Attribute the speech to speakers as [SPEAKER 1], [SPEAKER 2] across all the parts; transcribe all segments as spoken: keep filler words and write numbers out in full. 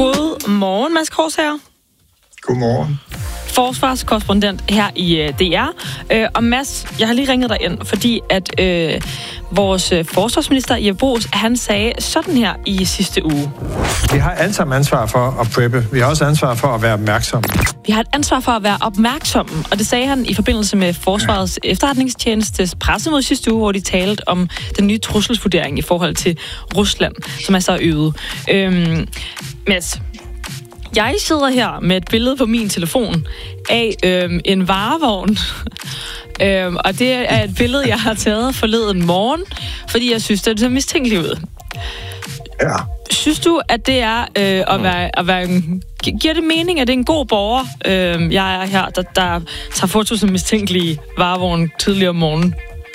[SPEAKER 1] God morgen, Mads Korsager.
[SPEAKER 2] Godmorgen.
[SPEAKER 1] Forsvarskorrespondent her i uh, D R. Uh, og Mads, jeg har lige ringet dig ind, fordi at uh, vores uh, forsvarsminister Jeppe Bruus, han sagde sådan her i sidste uge.
[SPEAKER 2] Vi har alle sammen ansvar for at preppe. Vi har også ansvar for at være opmærksomme.
[SPEAKER 1] Vi har et ansvar for at være opmærksomme, og det sagde han i forbindelse med Forsvarets ja. efterretningstjenestes pressemøde sidste uge, hvor de talte om den nye trusselsvurdering i forhold til Rusland, som er så øget. Øhm, Mads, jeg sidder her med et billede på min telefon af øhm, en varevogn. øhm, og det er et billede, jeg har taget forleden morgen, fordi jeg synes, det ser mistænkeligt ud.
[SPEAKER 2] Ja.
[SPEAKER 1] Synes du, at det er øh, at, være, at være en, giver det mening, at det er en god borger, øh, jeg er her, der, der tager fotos af mistænkelige varevogn tidligere om morgenen?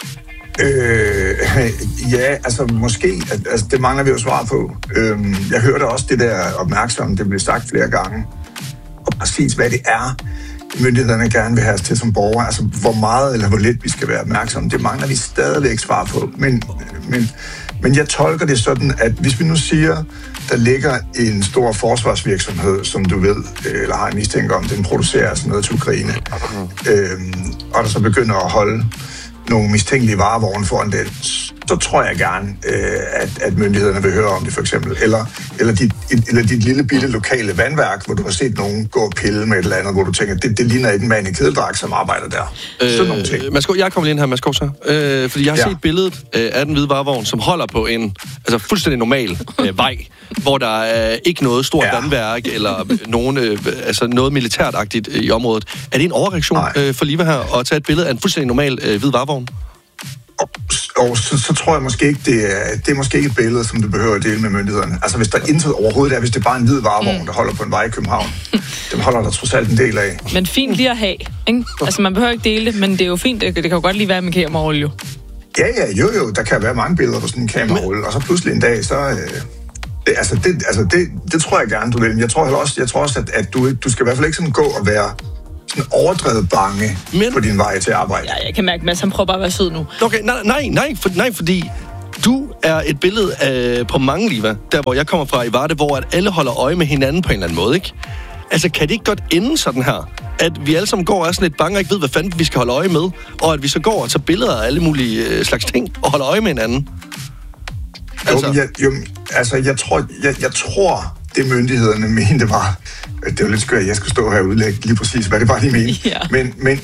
[SPEAKER 3] Øh, ja, altså måske, altså, det mangler vi jo svar på. Øh, jeg hørte også det der opmærksomme, det blev sagt flere gange, og præcis hvad det er, myndighederne gerne vil have os til som borgere, altså hvor meget eller hvor lidt vi skal være opmærksomme, det mangler vi stadigvæk svar på. Men, men, men jeg tolker det sådan, at hvis vi nu siger, der ligger en stor forsvarsvirksomhed, som du ved, eller har en mistanke om, den producerer sådan noget til Ukraine, øh, og der så begynder at holde nogle mistænkelige varevogne foran den, så tror jeg gerne, øh, at, at myndighederne vil høre om det, for eksempel. Eller, eller, dit, et, eller dit lille bitte lokale vandværk, hvor du har set nogen gå og pille med et eller andet, hvor du tænker, det, det ligner en mand i kedeldragt, som arbejder der. Øh, Sådan nogle ting.
[SPEAKER 4] Mads, jeg kommer lige ind her, Mads Korsager, øh, fordi jeg har ja. set billedet øh, af den hvide varevogn, som holder på en altså fuldstændig normal øh, vej, hvor der er ikke noget stort ja. vandværk, eller nogen, øh, altså noget militærtagtigt øh, i området. Er det en overreaktion øh, for Liva her, at tage et billede af en fuldstændig normal øh, hvid varevogn?
[SPEAKER 3] Og, og så, så tror jeg måske ikke, det er, det er måske ikke et billede, som du behøver at dele med myndighederne. Altså hvis der intet overhovedet er, hvis det er bare en hvid varevogn, mm. der holder på en vej i København, dem holder der trods alt en del af.
[SPEAKER 1] Men fint lige at have, ikke? Altså man behøver ikke dele det, men det er jo fint, det, det kan jo godt lige være med kamerarulle jo.
[SPEAKER 3] Ja, ja, jo jo, der kan være mange billeder på sådan en kamerarulle, og så pludselig en dag, så... Øh, det, altså, det, altså det, det tror jeg gerne, du vil. Jeg tror også, jeg tror også at, at du, du skal i hvert fald ikke sådan gå og være sådan overdrevet bange men, på din vej til arbejde.
[SPEAKER 1] Ja, jeg kan mærke, at han prøver bare at være sød nu.
[SPEAKER 4] Okay, nej, nej, nej, for, nej fordi du er et billede af, på mange Liva, der hvor jeg kommer fra i Varde, hvor at alle holder øje med hinanden på en eller anden måde, ikke? Altså, kan det ikke godt ende sådan her? At vi alle sammen går og er sådan lidt bange og ikke ved, hvad fanden vi skal holde øje med, og at vi så går og tager billeder af alle mulige slags ting og holder øje med hinanden?
[SPEAKER 3] Altså, jo, jeg, jo, altså jeg, tror, jeg, jeg tror, det myndighederne mente var... Det er jo lidt skørt, at jeg skal stå her og udlægge lige præcis, hvad det var, de mente. Ja. Men, men,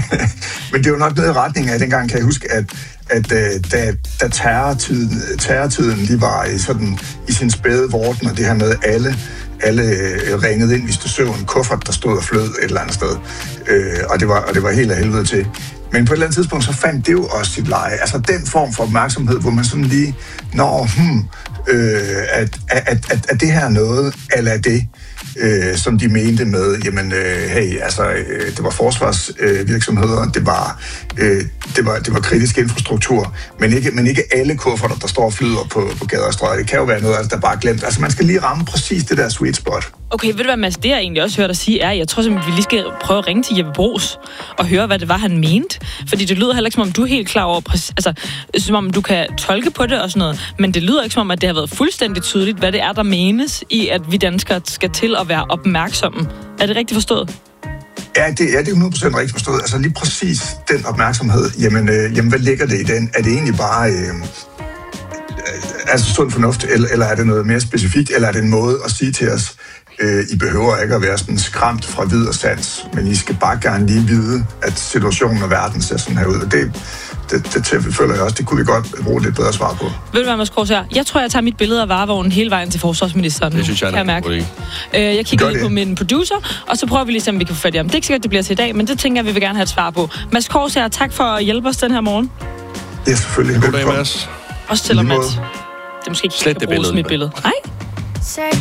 [SPEAKER 3] men det er jo nok noget i retning af, dengang kan jeg huske, at, at da, da terrortiden, terrortiden lige var i, sådan, i sin spæde vorden, og det her med alle, alle ringede ind, hvis du så en kuffert, der stod og flød et eller andet sted. Øh, og, det var, og det var helt af helvede til. Men på et eller andet tidspunkt, så fandt det jo også sit leje. Altså den form for opmærksomhed, hvor man sådan lige, når, hmm, øh, at, at, at, at det her er noget, eller det, øh, som de mente med, jamen, øh, hey, altså, øh, det var forsvarsvirksomheder, øh, det, var, øh, det, var, det var kritisk infrastruktur, men ikke, men ikke alle kufferter, der står og flyder på, på gader og stræder. Det kan jo være noget, altså, der bare er glemt. Altså, man skal lige ramme præcis det der sweet spot.
[SPEAKER 1] Okay, ved du hvad, Mads, det jeg egentlig også hørte dig sige er, jeg tror simpelthen, vi lige skal prøve at ringe til Jeppe Bruus og høre, hvad det var, han mente. Fordi det lyder heller ikke, som om du er helt klar over, altså, som om du kan tolke på det og sådan noget, men det lyder ikke, som om, at det har været fuldstændig tydeligt, hvad det er, der menes i, at vi danskere skal til at være opmærksomme. Er det rigtigt forstået?
[SPEAKER 3] Ja, det, ja, det er hundrede procent rigtigt forstået. Altså lige præcis den opmærksomhed, jamen, øh, jamen hvad ligger det i den? Er det egentlig bare... Øh, altså sund fornuft, eller, eller er det noget mere specifikt, eller er det en måde at sige til os, øh, I behøver ikke at være sådan skræmt fra vid og sans, men I skal bare gerne lige vide, at situationen og verden ser sådan her ud. Og det, det, det, det føler jeg også, det kunne vi godt bruge lidt bedre svar på.
[SPEAKER 1] Ved du hvad, Mads Korsager? Jeg tror, jeg tager mit billede af varevognen hele vejen til forsvarsministeren.
[SPEAKER 4] Det synes jeg,
[SPEAKER 1] kan jeg mærke. Øh, jeg kigger lige på min producer, og så prøver vi lige se, om vi kan få fat i ham. Det er ikke sikkert, det bliver til i dag, men det tænker jeg, vi vil gerne have et svar på. Mads Korsager, tak for at hjælpe os den her morgen.
[SPEAKER 3] Ja, selvfølgelig.
[SPEAKER 4] God dag, Mads.
[SPEAKER 1] Også til Mads. Det er måske ikke helt at bruge mit billede. Nej?